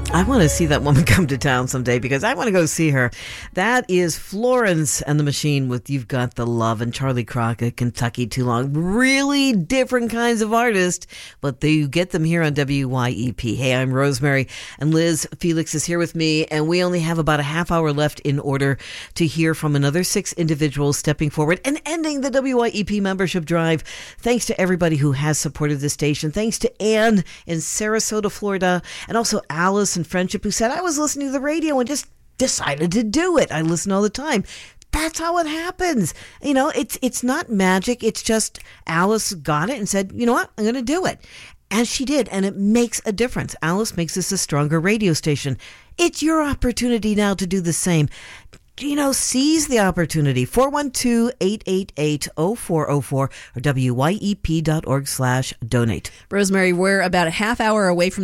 I want to see that woman come to town someday because I want to go see her. That is Florence and the Machine with You've Got the Love, and Charlie Crockett, Kentucky Too Long. Really different kinds of artists, but you get them here on WYEP. Hey, I'm Rosemary, and Liz Felix is here with me, and we only have about a half hour left in order to hear from another 6 individuals stepping forward and ending the WYEP membership drive. Thanks to everybody who has supported the station. Thanks to Ann in Sarasota, Florida, and also Alice in Friendship, who said, I was listening to the radio and just decided to do it. I listen all the time. That's how it happens. You know, it's not magic. It's just Alice got it and said, you know what, I'm going to do it. And she did, and it makes a difference. Alice makes this a stronger radio station. It's your opportunity now to do the same. You know, seize the opportunity. 412-888-0404 or WYEP.org/donate. Rosemary, we're about a half hour away from